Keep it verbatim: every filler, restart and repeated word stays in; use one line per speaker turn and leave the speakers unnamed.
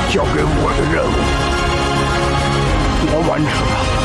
交给我的任务，我完成了。